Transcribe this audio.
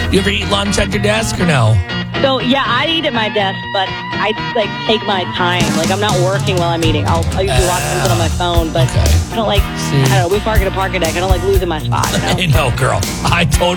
You ever eat lunch at your desk or no? So, yeah, I eat at my desk, but I, take my time. I'm not working while I'm eating. I'll usually watch something on my phone, but Okay. I don't we park at a parking deck. I don't like losing my spot, you know? No, girl. I totally